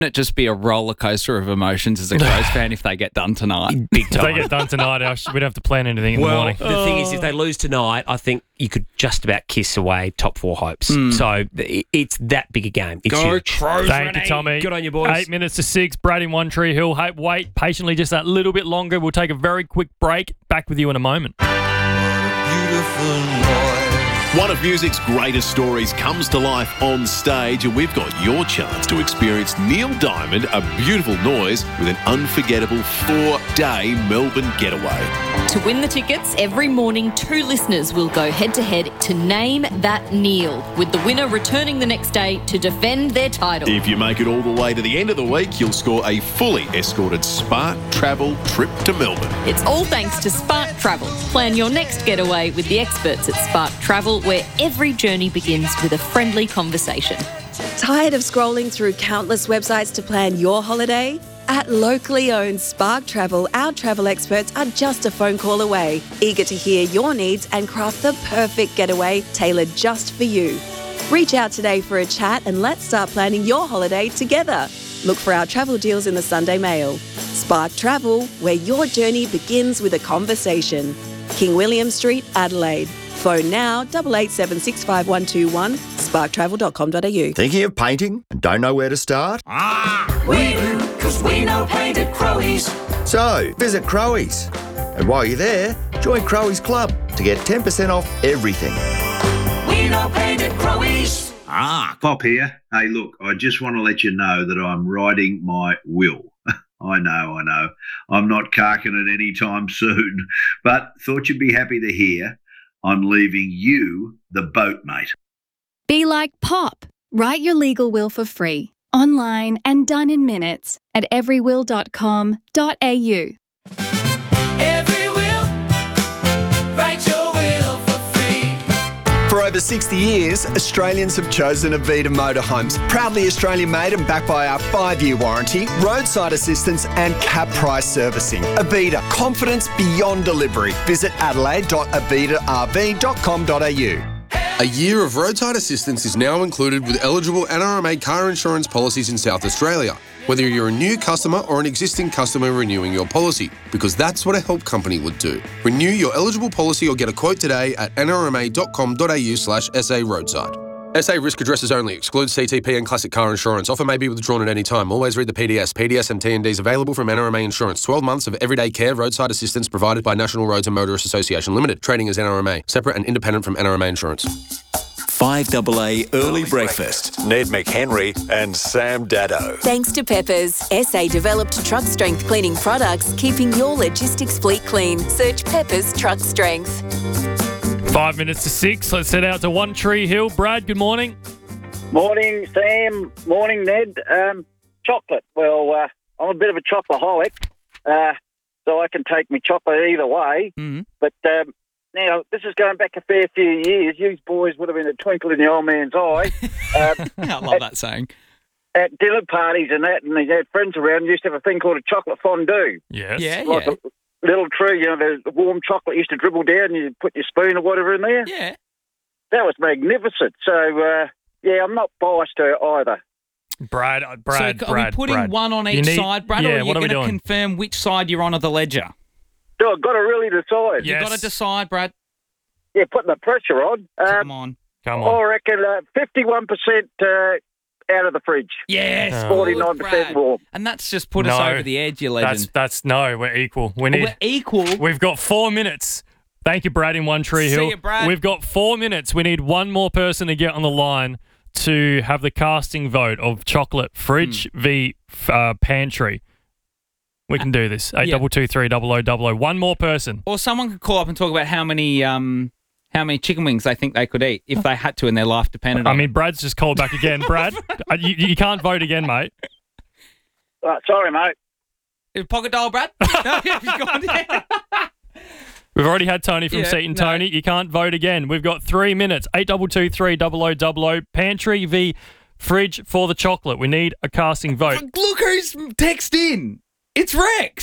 it just be a roller coaster of emotions as a Crows fan if they get done tonight? Big If they time. get done tonight, we don't have to plan anything in the morning. The thing is, if they lose tonight, I think you could just about kiss away top 4 hopes. So it's that big a game. It's Go huge. Crows, Thank you, Rennie. Tommy. Good on you, boys. 8 minutes to 6. Brad in One Tree Hill. Hey, wait patiently just that little bit longer. We'll take a very quick break. Back with you in a moment. One of music's greatest stories comes to life on stage, and we've got your chance to experience Neil Diamond, A Beautiful Noise, with an unforgettable 4-day Melbourne getaway. To win the tickets, every morning 2 listeners will go head-to-head to Name That Neil, with the winner returning the next day to defend their title. If you make it all the way to the end of the week, you'll score a fully escorted Spark Travel trip to Melbourne. It's all thanks to Spark Travel. Plan your next getaway with the experts at Spark Travel, where every journey begins with a friendly conversation. Tired of scrolling through countless websites to plan your holiday? At locally owned Spark Travel, our travel experts are just a phone call away, eager to hear your needs and craft the perfect getaway tailored just for you. Reach out today for a chat and let's start planning your holiday together. Look for our travel deals in the Sunday Mail. Spark Travel, where your journey begins with a conversation. King William Street, Adelaide. Phone now 88765121 sparktravel.com.au. Thinking of painting and don't know where to start? We do, 'cause we know paint at Crowies. So, visit Crowies. And while you're there, join Crowies Club to get 10% off everything. We know paint at Crowies. Pop here. Hey, look, I just want to let you know that I'm writing my will. I know. I'm not carking it anytime soon, but thought you'd be happy to hear I'm leaving you the boat, mate. Be like Pop. Write your legal will for free, online and done in minutes at everywill.com.au. Every will, write your will for free. For over 60 years, Australians have chosen Avita Motorhomes. Proudly Australian-made and backed by our 5-year warranty, roadside assistance and cap price servicing. Avita, confidence beyond delivery. Visit adelaide.avitarv.com.au. A year of roadside assistance is now included with eligible NRMA car insurance policies in South Australia, whether you're a new customer or an existing customer renewing your policy, because that's what a help company would do. Renew your eligible policy or get a quote today at nrma.com.au/SA roadside. SA risk addresses only. Excludes CTP and classic car insurance. Offer may be withdrawn at any time. Always read the PDS. PDS and TNDs available from NRMA Insurance. 12 months of everyday care roadside assistance provided by National Roads and Motorists Association Limited. Trading as NRMA. Separate and independent from NRMA Insurance. 5AA Early Breakfast. Ned McHenry and Sam Daddo. Thanks to Peppers, SA developed truck strength cleaning products, keeping your logistics fleet clean. Search Peppers Truck Strength. 5 minutes to 6. Let's head out to One Tree Hill. Brad, good morning. Morning, Sam. Morning, Ned. Chocolate. Well, I'm a bit of a chocoholic, so I can take my chocolate either way. Mm-hmm. But now, this is going back a fair few years. You boys would have been a twinkle in the old man's eye. I love that saying. At dinner parties and that, and they had friends around, used to have a thing called a chocolate fondue. Yes. Yeah, Like yeah. a little tree, the warm chocolate used to dribble down, and you put your spoon or whatever in there. Yeah. That was magnificent. So, I'm not biased to it either. Brad, So are we putting Brad. one on You each need- side, Brad, yeah, or are you what are we going to doing? confirm which side you're on of the ledger? So I've got to really decide. Yes. You've got to decide, Brad. Yeah, putting the pressure on. Come on. I reckon 51% out of the fridge. Yes. 49% Brad. warm. And that's just put us over the edge, you legend. That's no, we're equal. We're equal. We've got 4 minutes. Thank you, Brad, in One Tree Hill. See you, Brad. We've got 4 minutes. We need one more person to get on the line to have the casting vote of chocolate fridge v pantry. We can do this. 8223 0000. One more person. Or someone could call up and talk about how many chicken wings they think they could eat if they had to and their life depended on I mean, Brad's just called back again. Brad, you can't vote again, mate. Sorry, mate. Pocket dial, Brad? No, you've gone down. We've already had Tony from Yeah, Seaton. no. Tony, you can't vote again. We've got 3 minutes. 8223 0000. Pantry v fridge for the chocolate. We need a casting vote. Look who's texted in. It's Rex.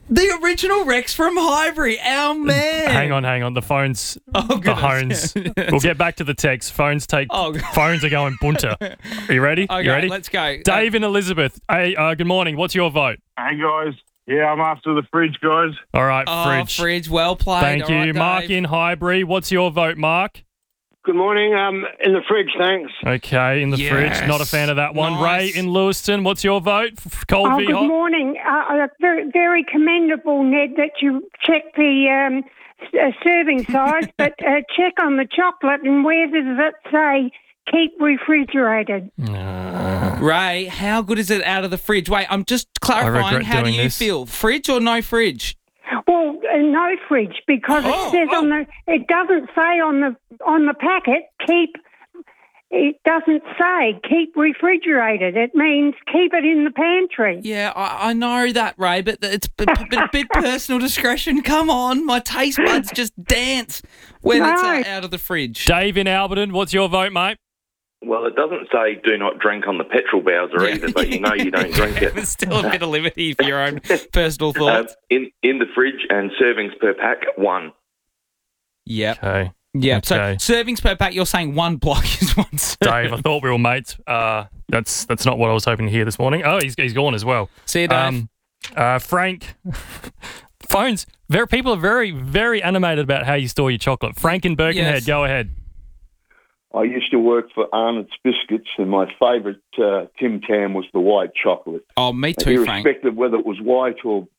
The original Rex from Highbury, our man. Hang on. The phones. The phones. We'll get back to the text. Phones are going bunter. Are you ready? Okay, you ready? let's go. Dave and Elizabeth. Hey, good morning. What's your vote? Hey, guys. Yeah, I'm after the fridge, guys. All right, Fridge. Well played. Thank All you. right, Mark Dave. in Highbury. What's your vote, Mark? Good morning. In the fridge, thanks. Okay, in the fridge. Not a fan of that one. Nice. Ray in Lewiston. What's your vote? Cold v Good hot? morning. Very, very commendable, Ned, that you check the serving size, but check on the chocolate and where does it say keep refrigerated? Ray, how good is it out of the fridge? Wait, I'm just clarifying. regret How do doing you this. feel? Fridge or no fridge? Well, no fridge because it says on the. It doesn't say on the packet keep. It doesn't say keep refrigerated. It means keep it in the pantry. Yeah, I know that, Ray, but it's a bit personal discretion. Come on, my taste buds just dance when it's out of the fridge. Dave in Alberton. What's your vote, mate? Well, it doesn't say do not drink on the petrol bowser either, but you know you don't drink it. There's still a bit of liberty for your own personal thoughts. In the fridge and servings per pack, 1. Yep. Okay. Yeah. Okay. So servings per pack, you're saying one block is one serving. Dave, I thought we were mates. That's not what I was hoping to hear this morning. Oh, he's gone as well. See you, Dave. Frank, phones. People are very, very animated about how you store your chocolate. Frank in Birkenhead, go ahead. I used to work for Arnott's Biscuits, and my favourite Tim Tam was the white chocolate. Oh, me too, Frank. Irrespective of whether it was white or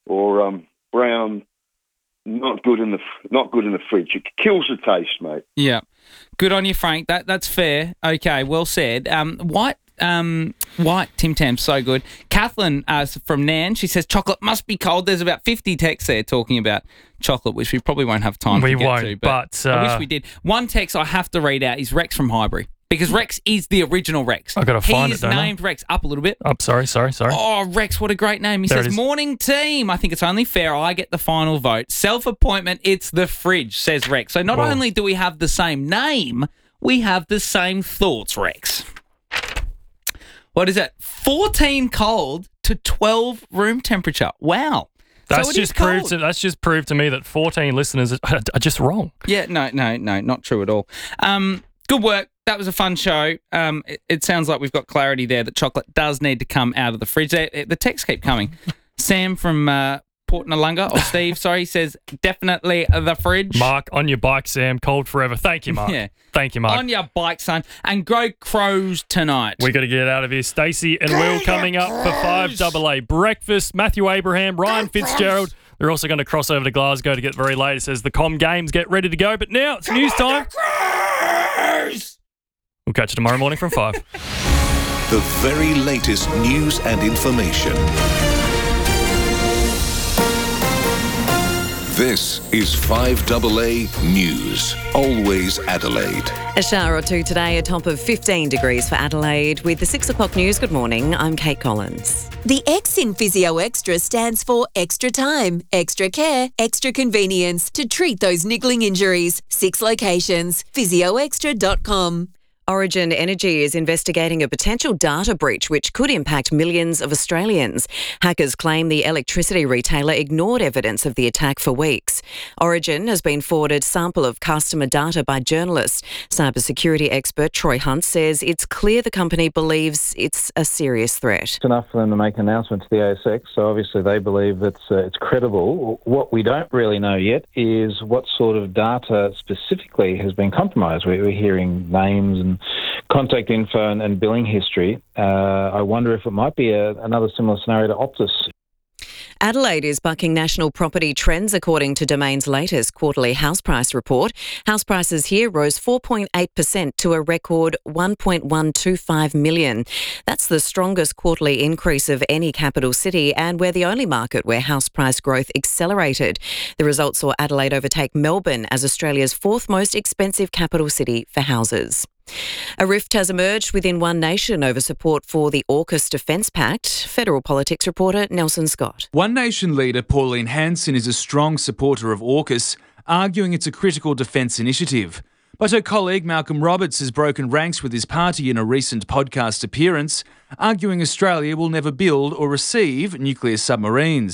brown, not good in the fridge. It kills the taste, mate. Yeah, good on you, Frank. That's fair. Okay, well said. White Tim Tam's so good. Kathleen from Nan, she says chocolate must be cold. There's about 50 texts there talking about chocolate, which we probably won't have time to get to. But I wish we did. One text I have to read out is Rex from Highbury. Because Rex is the original Rex. I've got to find it, don't I? He's named Rex. Up a little bit. Oh, sorry. Oh, Rex, what a great name. He says, morning team. I think it's only fair I get the final vote. Self-appointment, it's the fridge, says Rex. So not only do we have the same name, we have the same thoughts, Rex. What is it? 14 cold to 12 room temperature. Wow. That's just proved to me that 14 listeners are just wrong. Yeah, no, not true at all. Good work. That was a fun show. It sounds like we've got clarity there that chocolate does need to come out of the fridge. The texts keep coming. Sam from Port Nalunga, or Steve, sorry, says definitely the fridge. Mark, on your bike, Sam. Cold forever. Thank you, Mark. Yeah. Thank you, Mark. On your bike, son. And go Crows tonight. We got to get out of here. Stacey and Will coming up for 5AA breakfast. Matthew Abraham, Ryan Fitzgerald. They're also going to cross over to Glasgow to get very late. It says the Com Games get ready to go. But now it's news time. We'll catch you tomorrow morning from 5. The very latest news and information. This is 5AA News. Always Adelaide. A shower or two today, a top of 15 degrees for Adelaide. With the 6 o'clock news, good morning, I'm Kate Collins. The X in Physio Extra stands for extra time, extra care, extra convenience to treat those niggling injuries. 6 locations, physioextra.com. Origin Energy is investigating a potential data breach which could impact millions of Australians. Hackers claim the electricity retailer ignored evidence of the attack for weeks. Origin has been forwarded sample of customer data by journalists. Cybersecurity expert Troy Hunt says it's clear the company believes it's a serious threat. It's enough for them to make an announcement to the ASX, so obviously they believe it's credible. What we don't really know yet is what sort of data specifically has been compromised. We're hearing names and contact info and billing history. I wonder if it might be another similar scenario to Optus. Adelaide is bucking national property trends according to Domain's latest quarterly house price report. House prices here rose 4.8% to a record 1.125 million. That's the strongest quarterly increase of any capital city, and we're the only market where house price growth accelerated. The results saw Adelaide overtake Melbourne as Australia's fourth most expensive capital city for houses. A rift has emerged within One Nation over support for the AUKUS Defence Pact. Federal politics reporter Nelson Scott. One Nation leader Pauline Hanson is a strong supporter of AUKUS, arguing it's a critical defence initiative. But her colleague Malcolm Roberts has broken ranks with his party in a recent podcast appearance, arguing Australia will never build or receive nuclear submarines.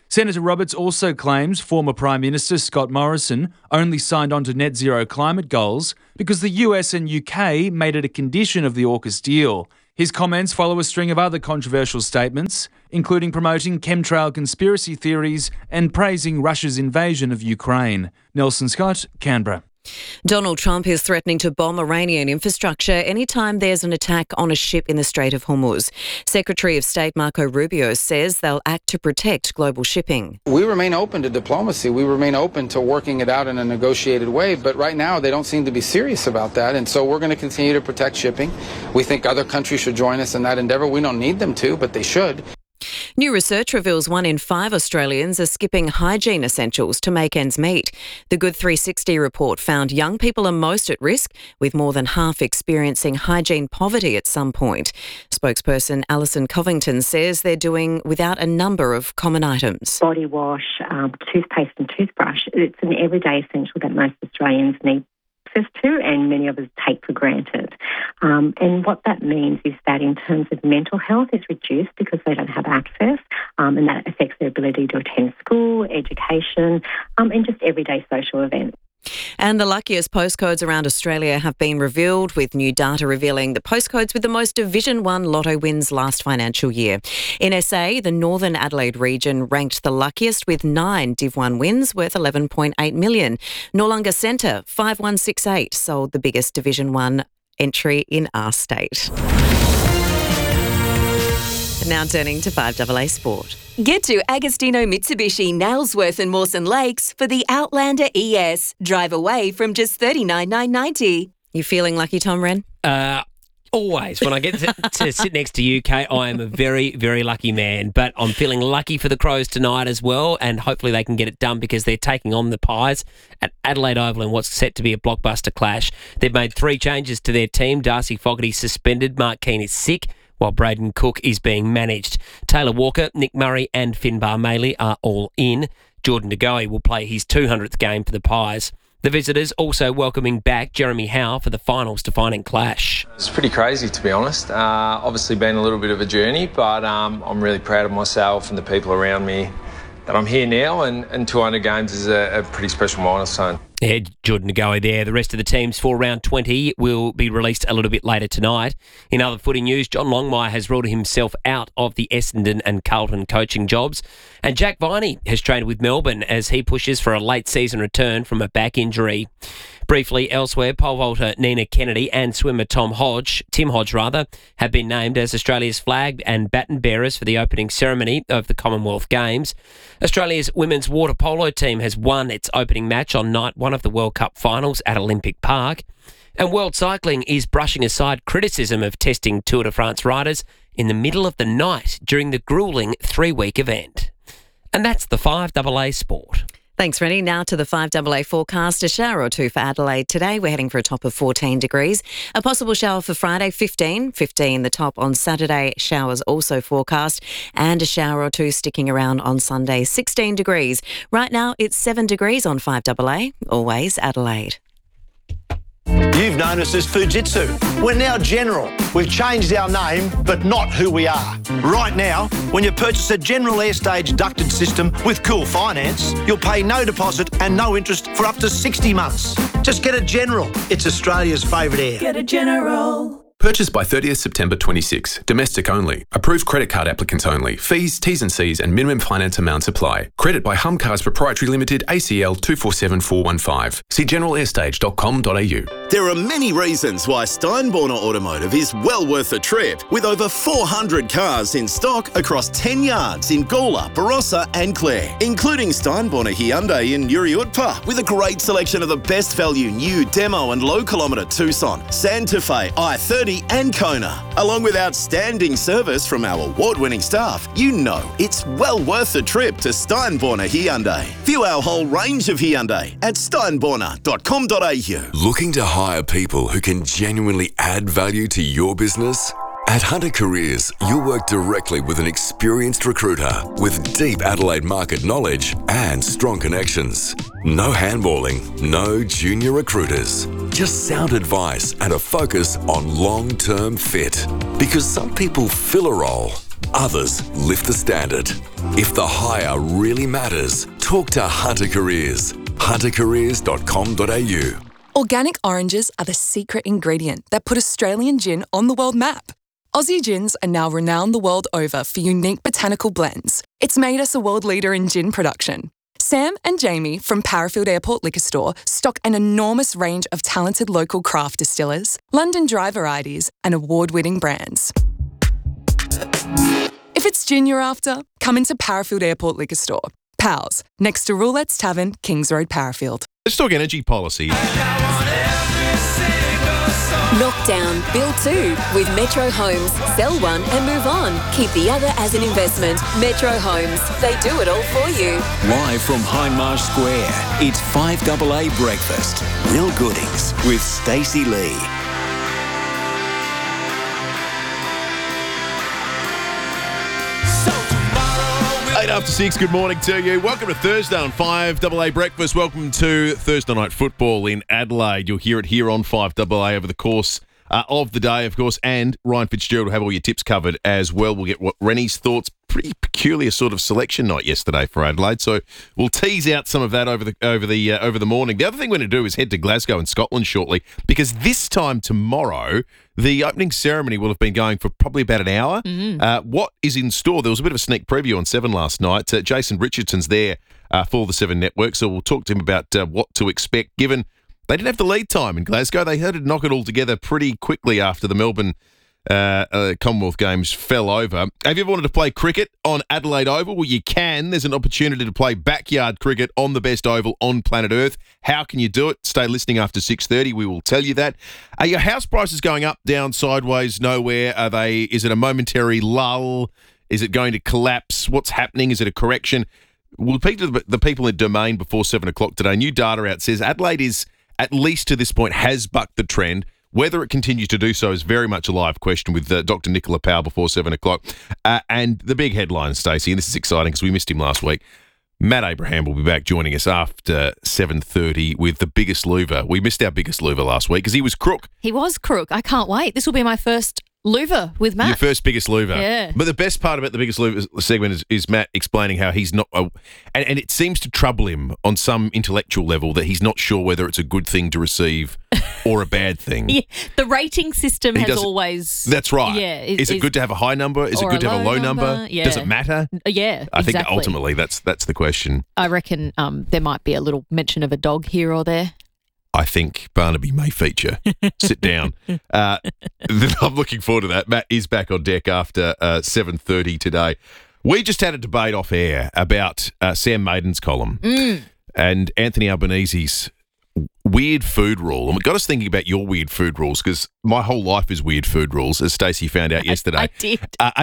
Senator Roberts also claims former Prime Minister Scott Morrison only signed on to net zero climate goals because the US and UK made it a condition of the AUKUS deal. His comments follow a string of other controversial statements, including promoting chemtrail conspiracy theories and praising Russia's invasion of Ukraine. Nelson Scott, Canberra. Donald Trump is threatening to bomb Iranian infrastructure anytime there's an attack on a ship in the Strait of Hormuz. Secretary of State Marco Rubio says they'll act to protect global shipping. We remain open to diplomacy. We remain open to working it out in a negotiated way. But right now, they don't seem to be serious about that. And so we're going to continue to protect shipping. We think other countries should join us in that endeavor. We don't need them to, but they should. New research reveals 1 in 5 Australians are skipping hygiene essentials to make ends meet. The Good 360 report found young people are most at risk, with more than half experiencing hygiene poverty at some point. Spokesperson Alison Covington says they're doing without a number of common items. Body wash, toothpaste and toothbrush. It's an everyday essential that most Australians need access to and many of us take for granted. And what that means is that in terms of mental health, it's reduced because they don't have access, and that affects their ability to attend school, education, and just everyday social events. And the luckiest postcodes around Australia have been revealed, with new data revealing the postcodes with the most Division 1 lotto wins last financial year. In SA, the Northern Adelaide region ranked the luckiest with 9 Div 1 wins worth $11.8 million. Noarlunga Centre, 5168, sold the biggest Division 1 entry in our state. Now turning to 5AA Sport. Get to Agostino Mitsubishi, Nailsworth and Mawson Lakes for the Outlander ES. Drive away from just $39,990. You feeling lucky, Tom Wren? Always. When I get to sit next to UK, I am a very, very lucky man. But I'm feeling lucky for the Crows tonight as well, and hopefully they can get it done because they're taking on the Pies at Adelaide Oval in what's set to be a blockbuster clash. They've made 3 changes to their team. Darcy Fogarty suspended. Mark Keane is sick, while Braden Cook is being managed. Taylor Walker, Nick Murray and Finbar Maley are all in. Jordan De Goey will play his 200th game for the Pies. The visitors also welcoming back Jeremy Howe for the finals-defining clash. It's pretty crazy, to be honest. Obviously been a little bit of a journey, but I'm really proud of myself and the people around me that I'm here now, and 200 games is a pretty special milestone. Yeah, Jordan De Goey there. The rest of the teams for round 20 will be released a little bit later tonight. In other footy news, John Longmire has ruled himself out of the Essendon and Carlton coaching jobs. And Jack Viney has trained with Melbourne as he pushes for a late season return from a back injury. Briefly elsewhere, pole vaulter Nina Kennedy and swimmer Tim Hodge, have been named as Australia's flag and baton bearers for the opening ceremony of the Commonwealth Games. Australia's women's water polo team has won its opening match on night 1 of the World Cup finals at Olympic Park. And World Cycling is brushing aside criticism of testing Tour de France riders in the middle of the night during the gruelling 3-week event. And that's the 5AA Sport. Thanks, Rennie. Now to the 5AA forecast. A shower or 2 for Adelaide today. We're heading for a top of 14 degrees. A possible shower for Friday, 15 the top on Saturday. Showers also forecast. And a shower or 2 sticking around on Sunday, 16 degrees. Right now, it's 7 degrees on 5AA. Always Adelaide. You've known us as Fujitsu. We're now General. We've changed our name, but not who we are. Right now, when you purchase a General Airstage ducted system with Cool Finance, you'll pay no deposit and no interest for up to 60 months. Just get a General. It's Australia's favourite air. Get a General. Purchased by 30th September 26. Domestic only. Approved credit card applicants only. Fees, T's and C's and minimum finance amounts apply. Credit by Hum Cars Proprietary Limited, ACL 247415. See generalairstage.com.au. There are many reasons why Steinborner Automotive is well worth a trip. With over 400 cars in stock across 10 yards in Gawler, Barossa and Clare, including Steinborner Hyundai in Uriutpa, with a great selection of the best value new demo and low kilometre Tucson, Santa Fe, i30 and Kona. Along with outstanding service from our award-winning staff, you know it's well worth a trip to Steinborner Hyundai. View our whole range of Hyundai at steinborner.com.au. Looking to hire people who can genuinely add value to your business? At Hunter Careers, you'll work directly with an experienced recruiter with deep Adelaide market knowledge and strong connections. No handballing, no junior recruiters. Just sound advice and a focus on long-term fit. Because some people fill a role, Others lift the standard. If the hire really matters, talk to Hunter Careers. huntercareers.com.au. Organic oranges are the secret ingredient that put Australian gin on the world map. Aussie gins are now renowned the world over for unique botanical blends. It's made us a world leader in gin production. Sam and Jamie from Parafield Airport Liquor Store stock an enormous range of talented local craft distillers, London dry varieties, and award-winning brands. If it's gin you're after, come into Parafield Airport Liquor Store. Pals, next to Roulette's Tavern, Kings Road, Parafield. Let's talk energy policy. Knockdown, build 2 with Metro Homes. Sell one and move on. Keep the other as an investment. Metro Homes. They do it all for you. Live from Hindmarsh Square, it's 5AA Breakfast. Real goodings with Stacey Lee. 6:08, good morning to you. Welcome to Thursday on 5AA Breakfast. Welcome to Thursday Night Football in Adelaide. You'll hear it here on 5AA over the course of the day, of course, and Ryan Fitzgerald will have all your tips covered as well. We'll get what Rennie's thoughts. Pretty peculiar sort of selection night yesterday for Adelaide, so we'll tease out some of that over the morning. The other thing we're going to do is head to Glasgow in Scotland shortly, because this time tomorrow the opening ceremony will have been going for probably about an hour. What is in store? There was a bit of a sneak preview on 7 last night. Jason Richardson's there for the 7 Network, so we'll talk to him about what to expect, given they didn't have the lead time in Glasgow. They had to knock it all together pretty quickly after the Melbourne Commonwealth Games fell over. Have you ever wanted to play cricket on Adelaide Oval? Well, you can. There's an opportunity to play backyard cricket on the best oval on planet Earth. How can you do it? Stay listening after 6:30. We will tell you that. Are your house prices going up, down, sideways, nowhere? Are they? Is it a momentary lull? Is it going to collapse? What's happening? Is it a correction? We'll speak to the people in Domain before 7 o'clock today. New data out says Adelaide is, at least to this point, has bucked the trend. Whether it continues to do so is very much a live question with Dr. Nicola Powell before 7 o'clock. And the big headline, Stacey, and this is exciting because we missed him last week. Matt Abraham will be back joining us after 7:30 with the biggest louver. We missed our biggest louver last week because he was crook. He was crook. I can't wait. This will be my first louver with Matt. Your first biggest louver. Yeah. But the best part about the biggest louver segment is Matt explaining how he's not, and it seems to trouble him on some intellectual level that he's not sure whether it's a good thing to receive or a bad thing. Yeah, the rating system has always... That's right. Yeah. Is it good to have a high number? Is it good to have a low number? Yeah. Does it matter? Yeah, I think exactly. ultimately that's the question. I reckon there might be a little mention of a dog here or there. I think Barnaby may feature. Sit down. I'm looking forward to that. Matt is back on deck after 7:30 today. We just had a debate off air about Sam Maiden's column and Anthony Albanese's weird food rule. And it got us thinking about your weird food rules, because my whole life is weird food rules, as Stacey found out yesterday. I did.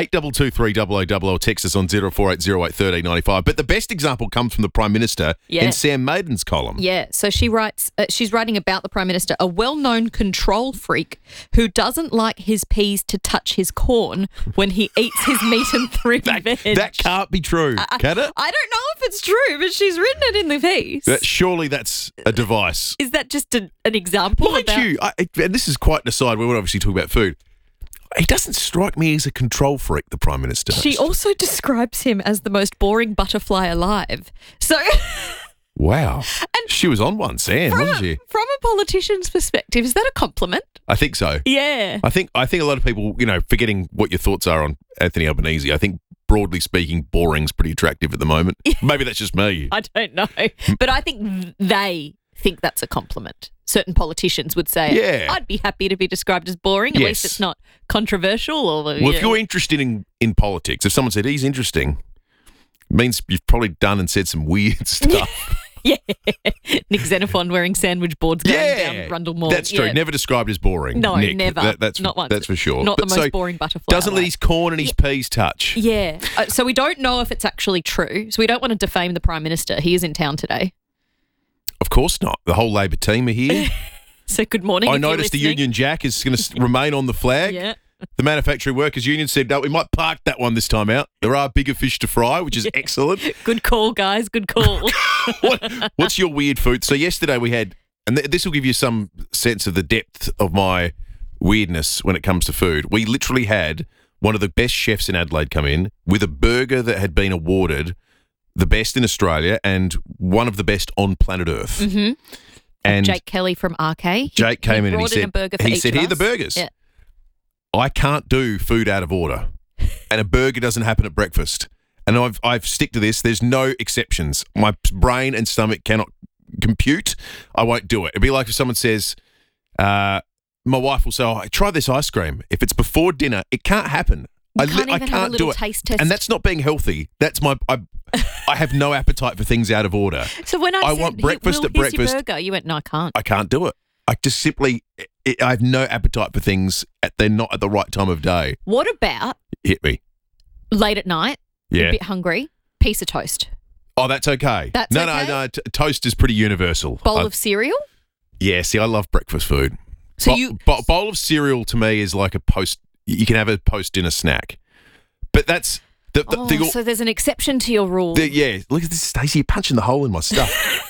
8223 text us on 0480811395. But the best example comes from the Prime Minister in Sam Maiden's column. Yeah, so she writes, she's writing about the Prime Minister, a well-known control freak who doesn't like his peas to touch his corn when he eats his meat and veg. That can't be true, can it? I don't know if it's true, but she's written it in the piece. Surely that's a device. Is that just an example? Mind you, and this is quite an aside, we would obviously talk about food. He doesn't strike me as a control freak, the Prime Minister. She also describes him as the most boring butterfly alive. So... Wow. And she was on one, Sam, wasn't she? From a politician's perspective, is that a compliment? I think so. Yeah. I think a lot of people, forgetting what your thoughts are on Anthony Albanese, I think broadly speaking, boring's pretty attractive at the moment. Maybe that's just me. I don't know. But I think they think that's a compliment. Certain politicians would say, I'd be happy to be described as boring. At least it's not controversial. If you're interested in politics, if someone said he's interesting, it means you've probably done and said some weird stuff. Yeah. Nick Xenophon wearing sandwich boards going down Rundle Mall. That's true. Never described as boring. No, Nick. never. That's not once. That's for sure. Not the most boring butterfly. Doesn't let his corn and his peas touch. Yeah. So we don't know if it's actually true. So we don't want to defame the Prime Minister. He is in town today. Of course not. The whole Labor team are here. So good morning. I noticed the Union Jack is going to remain on the flag. Yeah. The Manufacturing Workers Union said, no, we might park that one this time out. There are bigger fish to fry, which is excellent. Good call, guys. Good call. What's your weird food? So yesterday we had, and this will give you some sense of the depth of my weirdness when it comes to food. We literally had one of the best chefs in Adelaide come in with a burger that had been awarded the best in Australia and one of the best on planet Earth. Mm-hmm. And Jake Kelly from RK. Jake came in and he brought in said, a burger for each "Here of are the us." burgers." Yeah. I can't do food out of order, and a burger doesn't happen at breakfast. And I've stick to this. There's no exceptions. My brain and stomach cannot compute. I won't do it. It'd be like if someone says, my wife will say, "Oh, try this ice cream." If it's before dinner, it can't happen. I can't do it. Taste test. And that's not being healthy. That's I have no appetite for things out of order. So when I said, want breakfast Will, at here's breakfast, your burger, you went, no, I can't. I can't do it. I just simply, I have no appetite for things. They're not at the right time of day. What about Hit me. late at night, Yeah. a bit hungry, piece of toast, Oh, that's okay. That's no, okay? no. Toast is pretty universal. bowl of cereal? Yeah, see, I love breakfast food. So bowl of cereal to me is like a post. You can have a post-dinner snack, but that's So there's an exception to your rule. yeah. Look at this, Stacey. You're punching the hole in my stuff.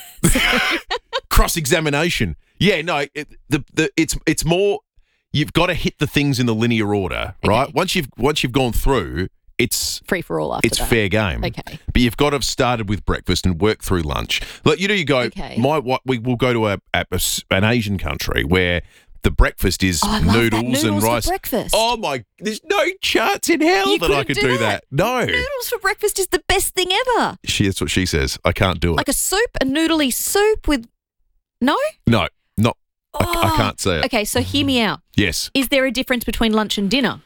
Cross-examination. Yeah, no. It's more. You've got to hit the things in the linear order, right? Once you've gone through, it's free for all after it's that. fair game. Okay. But you've got to have started with breakfast and work through lunch. Like, you go. Okay. We will go to an Asian country where the breakfast is noodles and rice. For breakfast. Oh my! There's no chance in hell that I could do that. No. Noodles for breakfast is the best thing ever. That's what she says. I can't do it. Like a soup, a noodly soup with no. No, not. I can't say it. Okay, so hear me out. Yes. Is there a difference between lunch and dinner?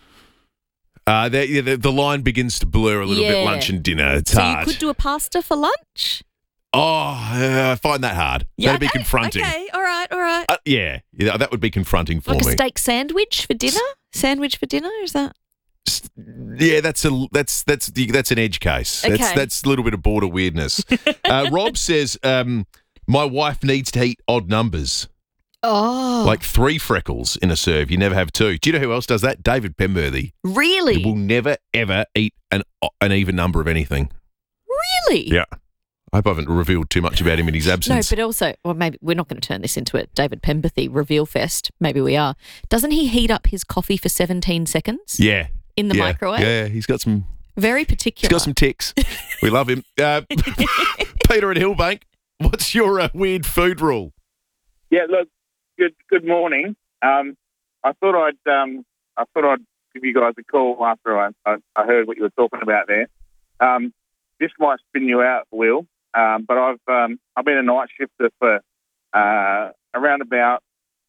The line begins to blur a little bit. Lunch and dinner. It's so hard. You could do a pasta for lunch. Oh, I find that hard. That'd be confronting. Okay, all right. Yeah, that would be confronting for like me. a steak sandwich for dinner? Sandwich for dinner? Is that? Yeah, that's an edge case. Okay. That's a little bit of border weirdness. Rob says, my wife needs to eat odd numbers. Oh. Like 3 freckles in a serve. You never have 2. Do you know who else does that? David Penberthy. Really? He will never, ever eat an even number of anything. Really? Yeah. I hope I haven't revealed too much about him in his absence. No, but also, well, maybe we're not going to turn this into a David Penberthy reveal fest. Maybe we are. Doesn't he heat up his coffee for 17 seconds? Yeah. In the microwave? Yeah, he's got some... Very particular. He's got some ticks. We love him. Peter at Hillbank, what's your weird food rule? Yeah, look, good morning. I thought I'd give you guys a call after I heard what you were talking about there. This might spin you out, Will, but I've been a night shifter for around about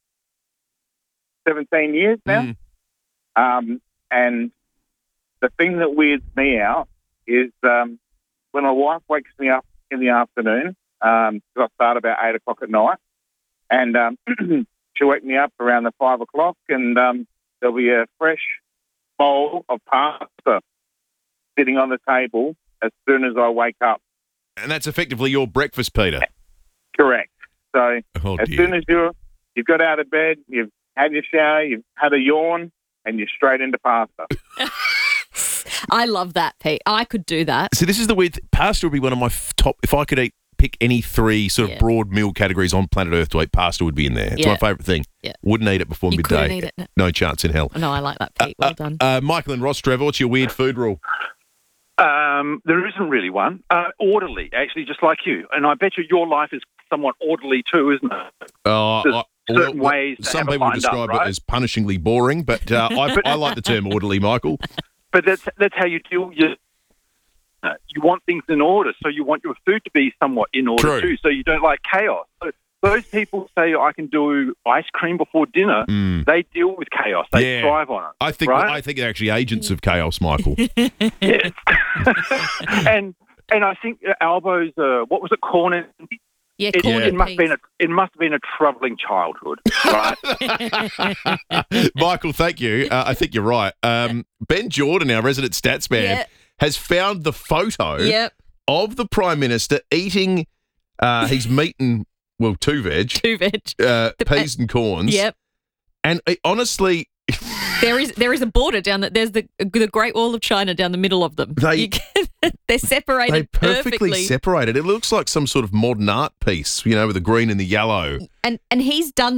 17 years now. And the thing that weirds me out is when my wife wakes me up in the afternoon, because I start about 8 o'clock at night, and she'll wake me up around the 5 o'clock, and there'll be a fresh bowl of pasta sitting on the table as soon as I wake up. And that's effectively your breakfast, Peter. Correct. So as dear. soon as you've got out of bed, you've had your shower, you've had a yawn, and you're straight into pasta. I love that, Pete. I could do that. So this is the weird pasta would be one of my top, if I could pick any 3 sort of broad meal categories on planet Earth to eat, pasta would be in there. It's my favourite thing. Yeah. Wouldn't eat it before midday. Couldn't eat it. No chance in hell. No, I like that, Pete. Well done. Michael and Ross Trevor, what's your weird food rule? There isn't really one. Orderly, actually, just like you. And I bet you your life is somewhat orderly too, isn't it? There's certain ways to some have it people lined describe up, right? it as punishingly boring, but I like the term orderly, Michael. But that's how you deal. You want things in order, so you want your food to be somewhat in order too, so you don't like chaos. So those people say I can do ice cream before dinner. They deal with chaos. They thrive on it. I think they're actually agents of chaos, Michael. Yes. and I think Albo's what was it, corn and yeah, it must have been a troubling childhood, right? Michael, thank you. I think you're right. Ben Jordan, our resident stats man, has found the photo of the Prime Minister eating his meat and, well, 2 veg. 2 veg. Peas and corns. Yep. And honestly... There is a border down that. There's the Great Wall of China down the middle of them. They're separated. They perfectly separated. It looks like some sort of modern art piece, with the green and the yellow. And he's done that.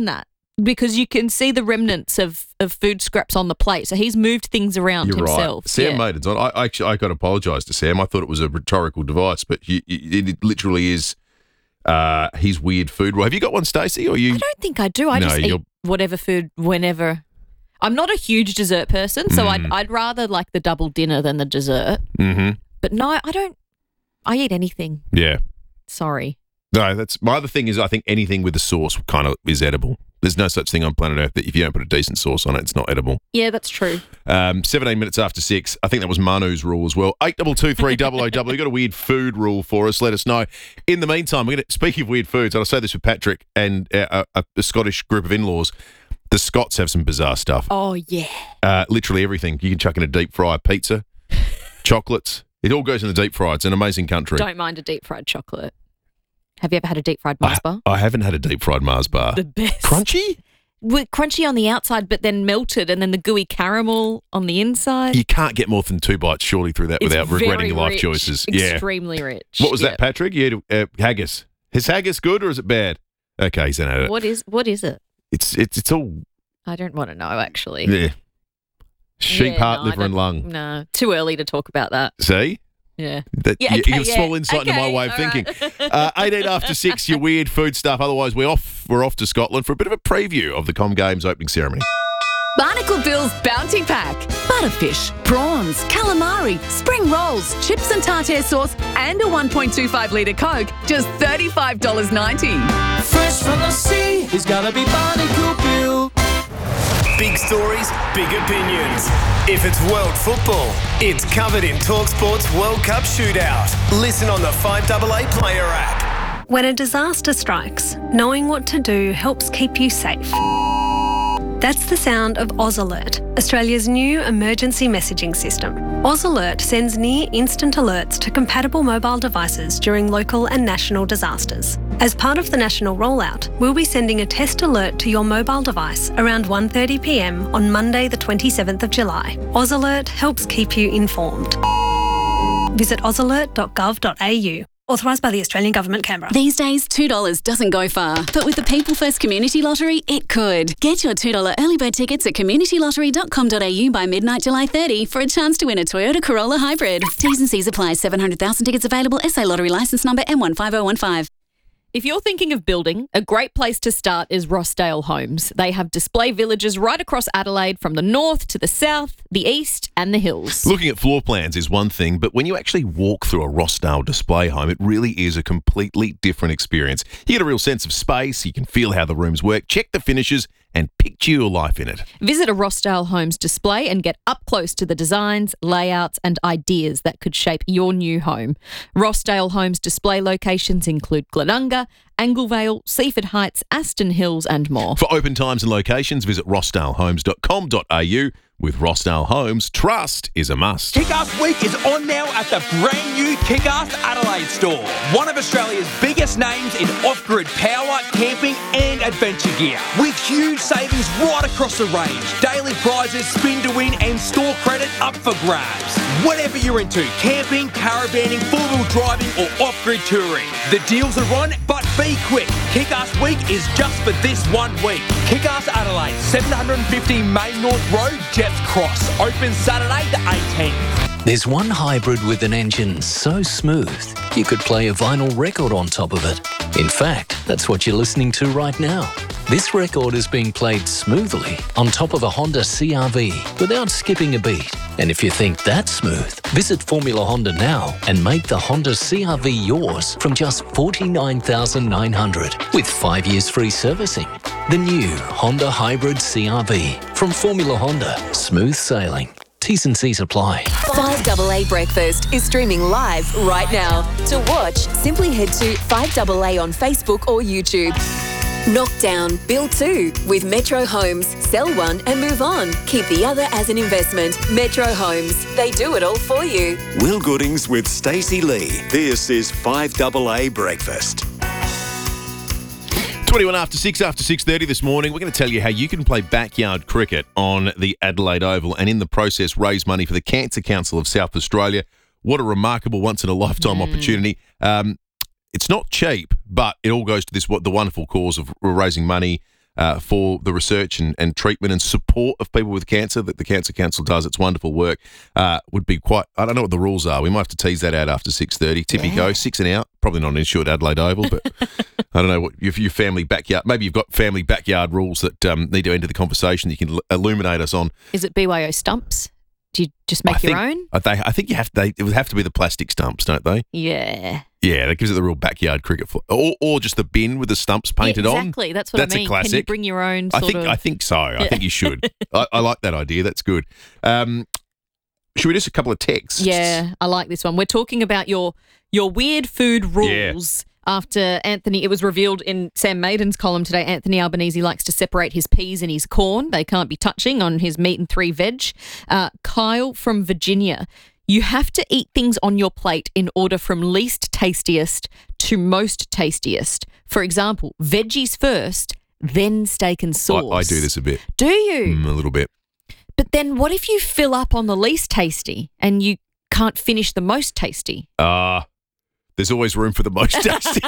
because you can see the remnants of food scraps on the plate. So he's moved things around You're himself. right. Sam Yeah. Maidens on. I got to apologise to Sam. I thought it was a rhetorical device, but it literally is his weird food. Have you got one, Stacey? Or you? I don't think I do. I just eat whatever food whenever. I'm not a huge dessert person, so I'd rather like the double dinner than the dessert. Mm-hmm. But no, I don't. I eat anything. Yeah. Sorry. No, that's my other thing is I think anything with a sauce kind of is edible. There's no such thing on planet Earth that if you don't put a decent sauce on it, it's not edible. Yeah, that's true. 17 minutes after 6. I think that was Manu's rule as well. 8223 you got a weird food rule for us. Let us know. In the meantime, speaking of weird foods, and I say this with Patrick and a Scottish group of in-laws, the Scots have some bizarre stuff. Oh, yeah. Literally everything. You can chuck in a deep fry pizza, chocolates. It all goes in the deep fry. It's an amazing country. Don't mind a deep fried chocolate. Have you ever had a deep fried Mars bar? I haven't had a deep fried Mars bar. The best. Crunchy? Crunchy on the outside, but then melted, and then the gooey caramel on the inside. You can't get more than 2 bites surely through that without regretting your life rich, choices. Extremely rich. What was that, Patrick? You had haggis. Is haggis good or is it bad? Okay, he's had it. What is it? It's all. I don't want to know, actually. Yeah. Sheep heart, liver, and lung. No, too early to talk about that. See? Yeah. You have a small insight into my way of thinking. 18 after 6, your weird food stuff. Otherwise, we're off to Scotland for a bit of a preview of the Com Games opening ceremony. Barnacle Bill's Bounty Pack. Butterfish, prawns, calamari, spring rolls, chips and tartare sauce, and a 1.25 litre Coke. Just $35.90. Fresh from the sea, it's gotta be Barnacle Bill. Big stories, big opinions. If it's world football, it's covered in TalkSport's World Cup Shootout. Listen on the 5AA Player app. When a disaster strikes, knowing what to do helps keep you safe. That's the sound of Oz Alert, Australia's new emergency messaging system. Oz Alert sends near-instant alerts to compatible mobile devices during local and national disasters. As part of the national rollout, we'll be sending a test alert to your mobile device around 1:30 p.m. on Monday the 27th of July. Oz Alert helps keep you informed. Visit ozalert.gov.au. Authorised by the Australian Government, Canberra. These days, $2 doesn't go far, but with the People First Community Lottery, it could. Get your $2 early bird tickets at communitylottery.com.au by midnight July 30 for a chance to win a Toyota Corolla Hybrid. T's and C's apply. 700,000 tickets available. SA Lottery licence number M15015. If you're thinking of building, a great place to start is Rossdale Homes. They have display villages right across Adelaide from the north to the south, the east and the hills. Looking at floor plans is one thing, but when you actually walk through a Rossdale display home, it really is a completely different experience. You get a real sense of space, you can feel how the rooms work, check the finishes and picture your life in it. Visit a Rossdale Homes display and get up close to the designs, layouts and ideas that could shape your new home. Rossdale Homes display locations include Glenunga, Anglevale, Seaford Heights, Aston Hills and more. For open times and locations, visit rossdalehomes.com.au. With Rossdale Homes, trust is a must. Kick-Ass Week is on now at the brand new Kick-Ass Adelaide store. One of Australia's biggest names in off-grid power, camping and adventure gear. With huge savings right across the range. Daily prizes, spin to win and store credit up for grabs. Whatever you're into, camping, caravanning, four-wheel driving or off-grid touring. The deals are on, but be quick. Kick-Ass Week is just for this 1 week. Kick-Ass Adelaide, 750 Main North Road, Jeffs Cross. Open Saturday the 18th. There's one hybrid with an engine so smooth you could play a vinyl record on top of it. In fact, that's what you're listening to right now. This record is being played smoothly on top of a Honda CR-V without skipping a beat. And if you think that's smooth, visit Formula Honda now and make the Honda CR-V yours from just $49,900 with 5 years free servicing. The new Honda Hybrid CR-V from Formula Honda. Smooth sailing. T's and C's apply. 5AA Breakfast is streaming live right now. To watch, simply head to 5AA on Facebook or YouTube. Knock down, build two with Metro Homes. Sell one and move on. Keep the other as an investment. Metro Homes. They do it all for you. Will Goodings with Stacey Lee. This is 5AA Breakfast. 21 after 6:30 this morning, we're going to tell you how you can play backyard cricket on the Adelaide Oval and in the process raise money for the Cancer Council of South Australia. What a remarkable once-in-a-lifetime opportunity. It's not cheap, but it all goes to the wonderful cause of raising money for the research and treatment and support of people with cancer that the Cancer Council does. It's wonderful work. Would be quite, I don't know what the rules are. We might have to tease that out after 6:30. Tippy go, 6 and out. Probably not an issue at Adelaide Oval, but I don't know what if your family backyard, maybe you've got family backyard rules that need to enter the conversation you can illuminate us on. Is it BYO stumps? Do you just make your own? I think it would have to be the plastic stumps, don't they? Yeah. Yeah, that gives it the real backyard cricket or just the bin with the stumps painted on. Exactly, that's what I mean. That's a classic. Can you bring your own I think so. I think you should. I like that idea. That's good. Should we just a couple of texts? Yeah, I like this one. We're talking about your weird food rules. After Anthony, it was revealed in Sam Maiden's column today, Anthony Albanese likes to separate his peas and his corn. They can't be touching on his meat and 3 veg. Kyle from Virginia, you have to eat things on your plate in order from least tastiest to most tastiest. For example, veggies first, then steak and sauce. I do this a bit. Do you? A little bit. But then what if you fill up on the least tasty and you can't finish the most tasty? There's always room for the most tasty.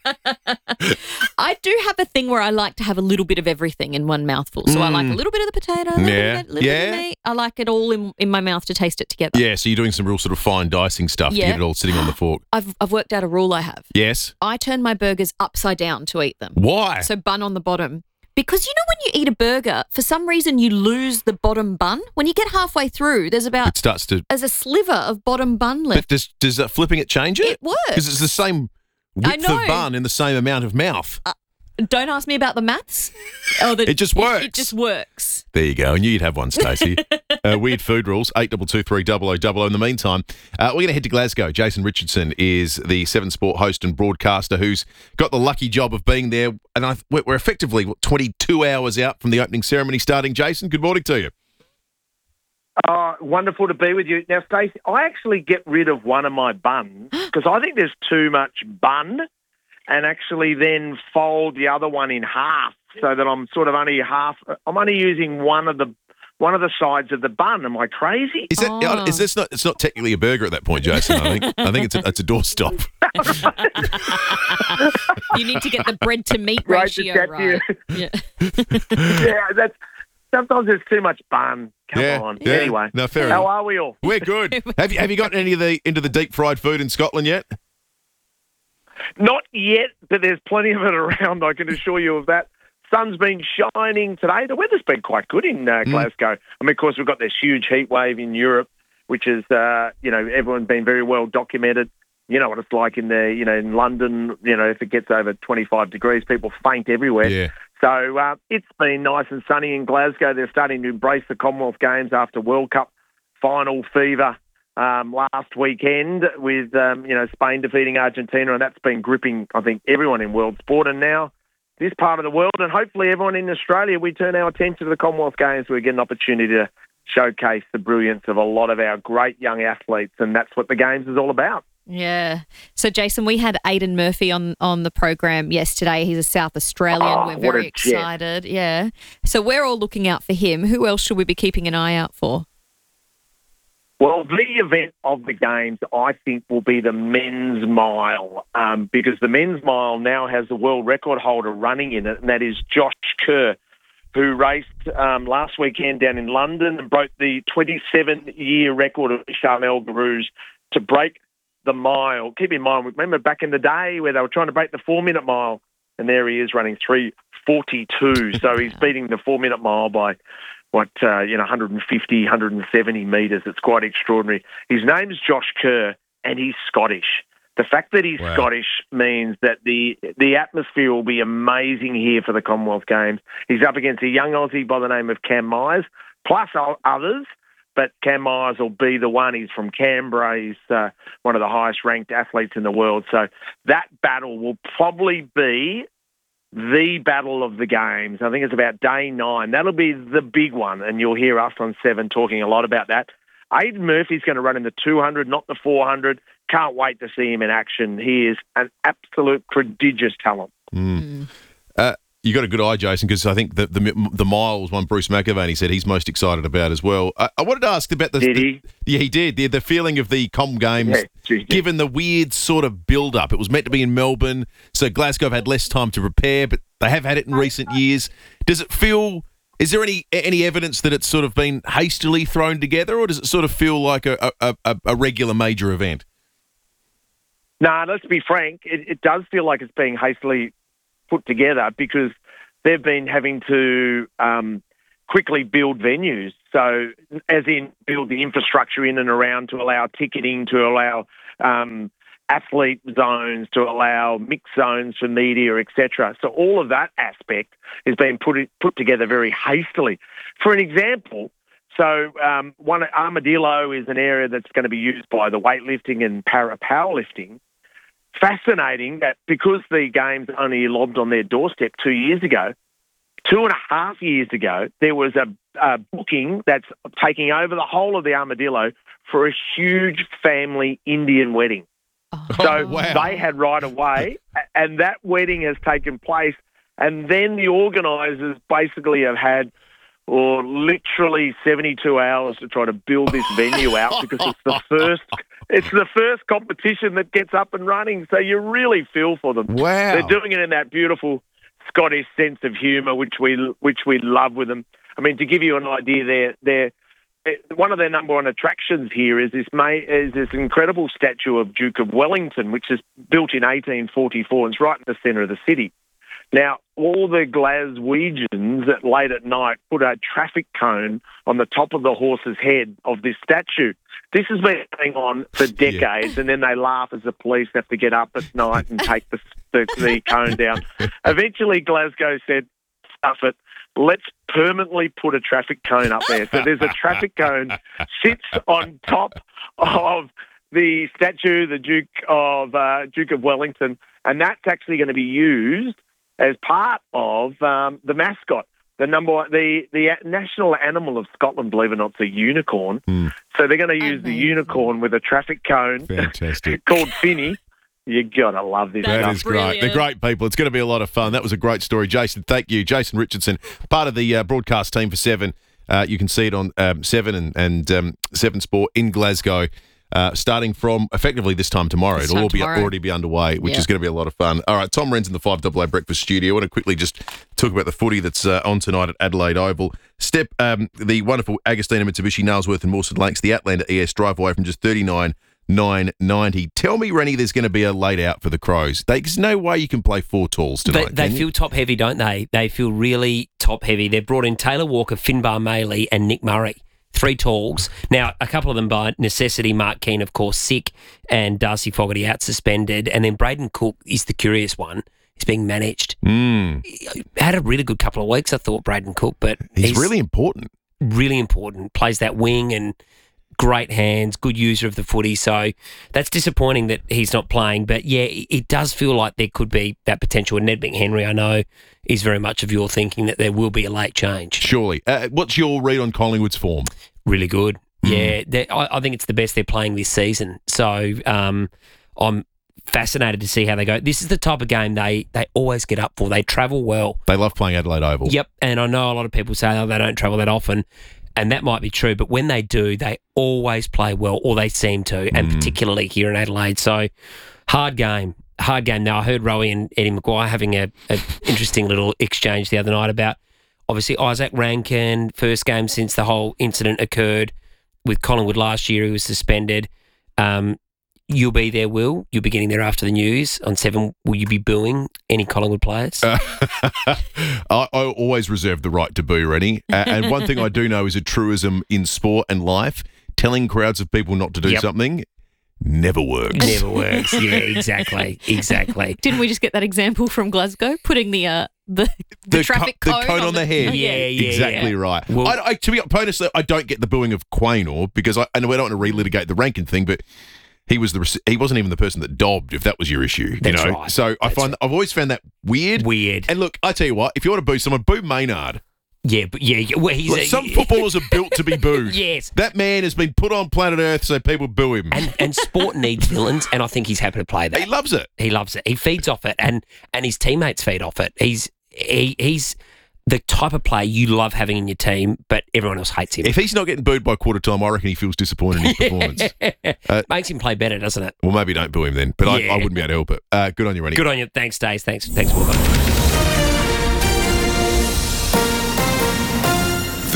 I do have a thing where I like to have a little bit of everything in one mouthful. So I like a little bit of the potato, a little bit of the meat. I like it all in my mouth to taste it together. Yeah, so you're doing some real sort of fine dicing stuff to get it all sitting on the fork. I've worked out a rule I have. Yes. I turn my burgers upside down to eat them. Why? So bun on the bottom. Because you know when you eat a burger, for some reason you lose the bottom bun. When you get halfway through, there's a sliver of bottom bun left. But does that flipping it change it? It works. Because it's the same width of bun in the same amount of mouth. Don't ask me about the maths. It just works. It just works. There you go. I knew you'd have one, Stacey. Weird food rules, 8223 In the meantime, we're going to head to Glasgow. Jason Richardson is the 7 Sport host and broadcaster who's got the lucky job of being there. And we're effectively 22 hours out from the opening ceremony starting. Jason, good morning to you. Wonderful to be with you. Now, Stacey, I actually get rid of one of my buns because I think there's too much bun, and actually then fold the other one in half so that I'm sort of only using one of the sides of the bun. Am I crazy? Is that is this not? It's not technically a burger at that point, Jason. I think it's a doorstop. You need to get the bread to meat ratio right. Yeah, that's. Sometimes there's too much bun. Come on. Yeah. Anyway, no, fair how enough. are we all? We're good. Have you gotten into the deep fried food in Scotland yet? Not yet, but there's plenty of it around, I can assure you of that. Sun's been shining today. The weather's been quite good in Glasgow. I mean, of course, we've got this huge heat wave in Europe, which is, everyone's been very well documented. You know what it's like in in London, if it gets over 25 degrees, people faint everywhere. Yeah. So it's been nice and sunny in Glasgow. They're starting to embrace the Commonwealth Games after World Cup final fever last weekend with, Spain defeating Argentina, and that's been gripping, I think, everyone in world sport. And now this part of the world, and hopefully everyone in Australia, we turn our attention to the Commonwealth Games. We get an opportunity to showcase the brilliance of a lot of our great young athletes, and that's what the Games is all about. Yeah. So, Jason, we had Aidan Murphy on the program yesterday. He's a South Australian. We're very excited. Yeah. So we're all looking out for him. Who else should we be keeping an eye out for? Well, the event of the Games, I think, will be the men's mile because the men's mile now has the world record holder running in it, and that is Josh Kerr, who raced last weekend down in London and broke the 27-year record of Charmel Garouz to break the mile. Keep in mind, remember back in the day where they were trying to break the 4-minute mile, and there he is running 3:42. So he's beating the 4-minute mile by 150, 170 metres. It's quite extraordinary. His name is Josh Kerr, and he's Scottish. The fact that he's Scottish means that the atmosphere will be amazing here for the Commonwealth Games. He's up against a young Aussie by the name of Cam Myers, plus others. But Cam Myers will be the one. He's from Canberra. He's one of the highest-ranked athletes in the world. So that battle will probably be the battle of the Games. I think it's about day 9. That'll be the big one, and you'll hear us on 7 talking a lot about that. Aidan Murphy's going to run in the 200, not the 400. Can't wait to see him in action. He is an absolute prodigious talent. You got a good eye, Jason, because I think the mile was one Bruce McAvaney said he's most excited about as well. I wanted to ask about the... Did he? Yeah, he did. The feeling of the Com Games, given the weird sort of build-up. It was meant to be in Melbourne, so Glasgow have had less time to prepare, but They have had it in recent years. Does it feel... Is there any evidence that it's sort of been hastily thrown together, or does it sort of feel like a regular major event? No, let's be frank. It does feel like it's being hastily put together because they've been having to quickly build venues. So, as in build the infrastructure in and around to allow ticketing, to allow athlete zones, to allow mixed zones for media, etc. So all of that aspect is being put together very hastily. For an example, one Armadillo is an area that's going to be used by the weightlifting and para-powerlifting. Fascinating that because the games only lobbed on their doorstep 2 years ago, 2.5 years ago, there was a booking that's taking over the whole of the Armadillo for a huge family Indian wedding. So they had right away, and that wedding has taken place. And then the organisers basically have had literally 72 hours to try to build this venue out because it's the first competition that gets up and running. So you really feel for them. Wow. They're doing it in that beautiful Scottish sense of humour, which we love with them. I mean, to give you an idea, they're one of their number one attractions here is this incredible statue of Duke of Wellington, which is built in 1844 and it's right in the centre of the city. Now, all the Glaswegians late at night put a traffic cone on the top of the horse's head of this statue. This has been going on for decades, and then they laugh as the police have to get up at night and take the cone down. Eventually, Glasgow said, stuff it. Let's permanently put a traffic cone up there. So there's a traffic cone sits on top of the statue, the Duke of Wellington, and that's actually going to be used as part of the mascot. The national animal of Scotland, believe it or not, is a unicorn. So they're going to use the unicorn with a traffic cone called Finny. You got to love this stuff. That is great. They're great people. It's going to be a lot of fun. That was a great story. Jason, thank you. Jason Richardson, part of the broadcast team for Seven. You can see it on Seven and Seven Sport in Glasgow, starting from effectively this time tomorrow. It'll already be underway, which is going to be a lot of fun. All right, Tom Wren's in the 5AA Breakfast Studio. I want to quickly just talk about the footy that's on tonight at Adelaide Oval. The wonderful Agostina Mitsubishi, Nailsworth and Mawson Lakes, the Outlander ES drive away from just 39,990. Tell me, Rennie, there's going to be a late out for the Crows. There's no way you can play four talls tonight. They feel top heavy, don't they? They feel really top heavy. They've brought in Taylor Walker, Finbar Maley and Nick Murray. 3 talls. Now, a couple of them by necessity. Mark Keane, of course, sick, and Darcy Fogarty out suspended. And then Braden Cook is the curious one. He's being managed. Had a really good couple of weeks, I thought, Braden Cook, but he's really important. Really important. Plays that wing and great hands, good user of the footy. So that's disappointing that he's not playing. But, yeah, it does feel like there could be that potential. And Ned McHenry, I know, is very much of your thinking that there will be a late change. Surely. What's your read on Collingwood's form? Really good. Yeah, I think it's the best they're playing this season. So I'm fascinated to see how they go. This is the type of game they always get up for. They travel well. They love playing Adelaide Oval. Yep, and I know a lot of people say they don't travel that often, and that might be true, but when they do, they always play well, or they seem to, and particularly here in Adelaide. So hard game. Now, I heard Rowie and Eddie McGuire having an interesting little exchange the other night about, obviously, Isaac Rankin, first game since the whole incident occurred with Collingwood last year. He was suspended. You'll be there, Will. You'll be getting there after the news on 7. Will you be booing any Collingwood players? I always reserve the right to boo, Rennie. And one thing I do know is a truism in sport and life, telling crowds of people not to do something never works. Never works. Yeah, exactly. Didn't we just get that example from Glasgow, putting the traffic cone on the head? Yeah, exactly right. Well, to be honest, I don't get the booing of Quaynor because I know we don't want to relitigate the Rankin thing, but he wasn't even the person that dobbed, if that was your issue. That's right. So I've always found that weird. And look, I tell you what, if you want to boo someone, boo Maynard. Yeah, but well, some footballers are built to be booed. Yes. That man has been put on planet Earth so people boo him. And sport needs villains, and I think he's happy to play that. He loves it. He feeds off it, and his teammates feed off it. He's the type of player you love having in your team, but everyone else hates him. If he's not getting booed by quarter time, I reckon he feels disappointed in his performance. Makes him play better, doesn't it? Well, maybe don't boo him then, but I wouldn't be able to help it. Good on you, Rennie. Good on you. Thanks, Dave. Thanks, Wilbur.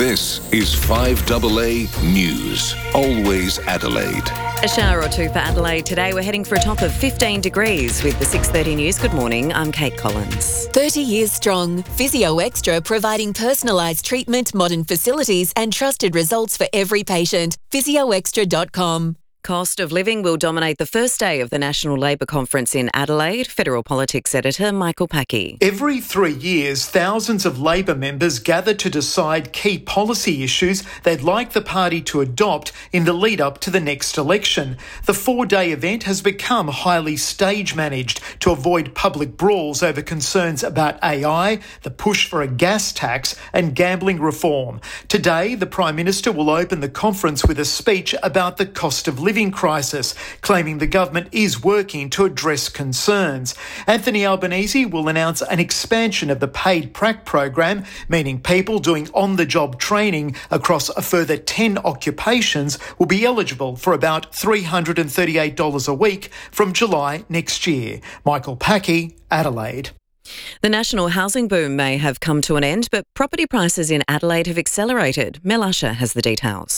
This is 5AA News. Always Adelaide. A shower or two for Adelaide today. We're heading for a top of 15 degrees with the 6:30 news. Good morning, I'm Kate Collins. 30 years strong. Physio Extra providing personalised treatment, modern facilities and trusted results for every patient. physioextra.com. Cost of living will dominate the first day of the National Labor Conference in Adelaide. Federal Politics Editor Michael Packy. Every 3 years, thousands of Labor members gather to decide key policy issues they'd like the party to adopt in the lead up to the next election. The 4-day event has become highly stage managed to avoid public brawls over concerns about AI, the push for a gas tax and gambling reform. Today, the Prime Minister will open the conference with a speech about the cost of living crisis, claiming the government is working to address concerns. Anthony Albanese will announce an expansion of the paid prac program, meaning people doing on-the-job training across a further 10 occupations will be eligible for about $338 a week from July next year. Michael Packy, Adelaide. The national housing boom may have come to an end, but property prices in Adelaide have accelerated. Mel Usher has the details.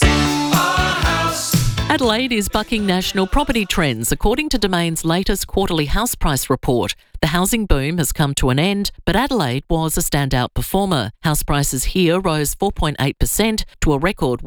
Adelaide is bucking national property trends, according to Domain's latest quarterly house price report. The housing boom has come to an end, but Adelaide was a standout performer. House prices here rose 4.8% to a record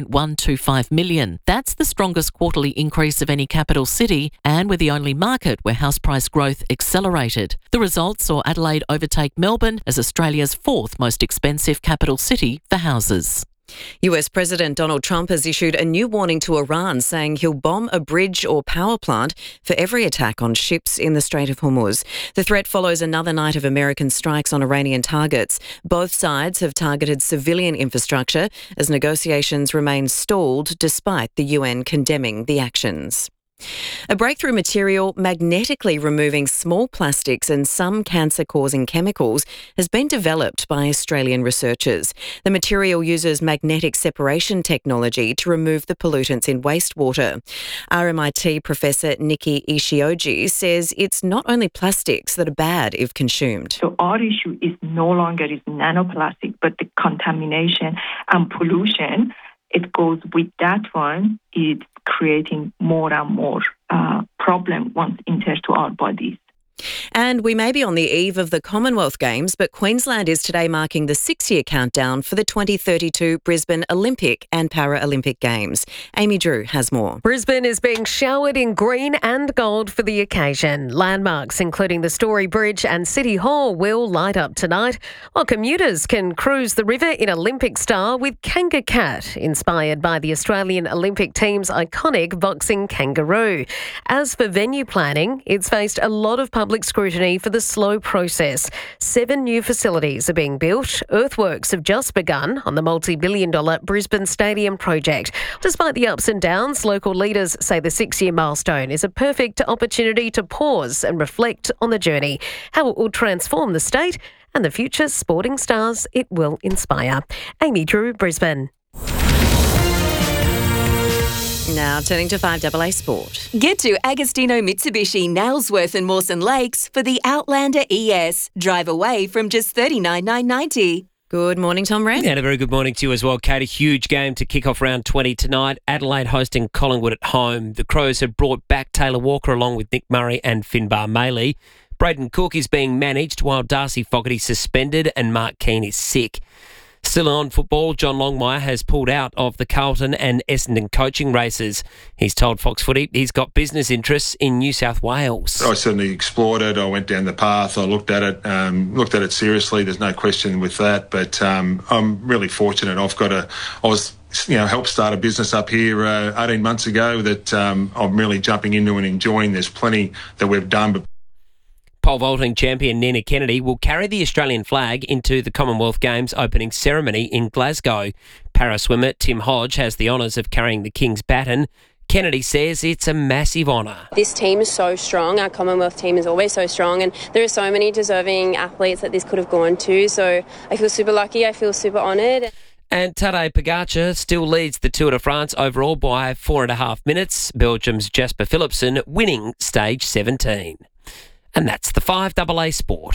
$1.125 million. That's the strongest quarterly increase of any capital city, and we're the only market where house price growth accelerated. The result saw Adelaide overtake Melbourne as Australia's fourth most expensive capital city for houses. US President Donald Trump has issued a new warning to Iran, saying he'll bomb a bridge or power plant for every attack on ships in the Strait of Hormuz. The threat follows another night of American strikes on Iranian targets. Both sides have targeted civilian infrastructure as negotiations remain stalled despite the UN condemning the actions. A breakthrough material magnetically removing small plastics and some cancer-causing chemicals has been developed by Australian researchers. The material uses magnetic separation technology to remove the pollutants in wastewater. RMIT Professor Nikki Ishioji says it's not only plastics that are bad if consumed. So our issue is no longer is nanoplastic, but the contamination and pollution, it goes with that one. It's creating more and more problem once enters to our bodies. And we may be on the eve of the Commonwealth Games, but Queensland is today marking the 6-year countdown for the 2032 Brisbane Olympic and Paralympic Games. Amy Drew has more. Brisbane is being showered in green and gold for the occasion. Landmarks, including the Story Bridge and City Hall, will light up tonight, while commuters can cruise the river in Olympic style with Kanga Cat, inspired by the Australian Olympic team's iconic boxing kangaroo. As for venue planning, it's faced a lot of public scrutiny for the slow process. 7 new facilities are being built. Earthworks have just begun on the multi-billion-dollar Brisbane Stadium project. Despite the ups and downs, local leaders say the 6-year milestone is a perfect opportunity to pause and reflect on the journey, how it will transform the state and the future sporting stars it will inspire. Amy Drew, Brisbane. Now turning to 5AA Sport. Get to Agostino Mitsubishi, Nailsworth and Mawson Lakes for the Outlander ES. Drive away from just $39,990. Good morning, Tom Wren. And a very good morning to you as well, Kate. A huge game to kick off round 20 tonight. Adelaide hosting Collingwood at home. The Crows have brought back Taylor Walker along with Nick Murray and Finbar Maley. Braden Cook is being managed while Darcy Fogarty suspended and Mark Keane is sick. Still on football, John Longmire has pulled out of the Carlton and Essendon coaching races. He's told Fox Footy he's got business interests in New South Wales. I certainly explored it. I went down the path. I looked at it seriously. There's no question with that. But I'm really fortunate. Helped start a business up here 18 months ago that I'm really jumping into and enjoying. There's plenty that we've done, but Pole vaulting champion Nina Kennedy will carry the Australian flag into the Commonwealth Games opening ceremony in Glasgow. Paraswimmer Tim Hodge has the honours of carrying the King's baton. Kennedy says it's a massive honour. This team is so strong. Our Commonwealth team is always so strong, and there are so many deserving athletes that this could have gone to. So I feel super lucky. I feel super honoured. And Tadej Pogacar still leads the Tour de France overall by 4.5 minutes. Belgium's Jasper Philipsen winning stage 17. And that's the 5AA Sport.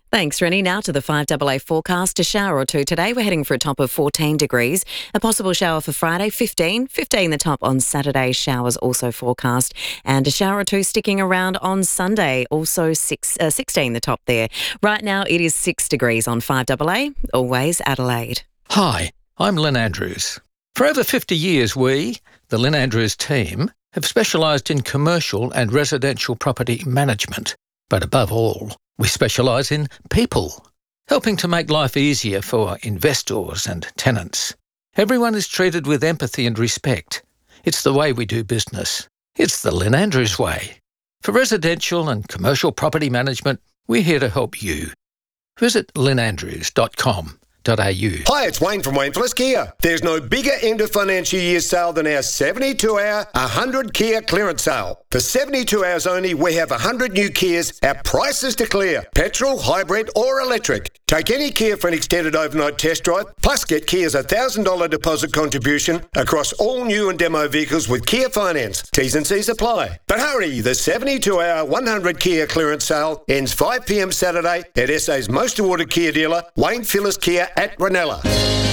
Thanks, Rennie. Now to the 5AA forecast. A shower or two today. We're heading for a top of 14 degrees. A possible shower for Friday, 15 the top on Saturday. Showers also forecast. And a shower or two sticking around on Sunday. Also 16 the top there. Right now it is 6 degrees on 5AA. Always Adelaide. Hi, I'm Lynn Andrews. For over 50 years, we, the Lynn Andrews team, have specialised in commercial and residential property management. But above all, we specialise in people, helping to make life easier for investors and tenants. Everyone is treated with empathy and respect. It's the way we do business. It's the Lynn Andrews way. For residential and commercial property management, we're here to help you. Visit lynnandrews.com.au. Hi, it's Wayne from Wayne Phillips Kia. There's no bigger end of financial year sale than our 72-hour 100 Kia clearance sale. For 72 hours only, we have 100 new Kias at prices to clear. Petrol, hybrid or electric. Take any Kia for an extended overnight test drive, plus get Kia's $1,000 deposit contribution across all new and demo vehicles with Kia Finance. T's and C's apply. But hurry, the 72-hour 100 Kia clearance sale ends 5 p.m. Saturday at SA's most awarded Kia dealer, Wayne Phillips Kia at Ranella.